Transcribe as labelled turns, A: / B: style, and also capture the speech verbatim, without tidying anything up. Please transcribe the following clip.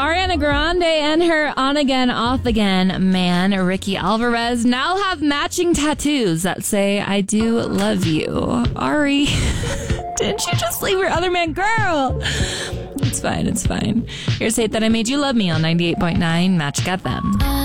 A: Ariana Grande and her on-again, off-again man, Ricky Alvarez, now have matching tattoos that say, I do love you. Ari, didn't you just leave your other man? Girl! It's fine, it's fine. Here's Hate That I Made You Love Me on ninety-eight point nine Magic F M.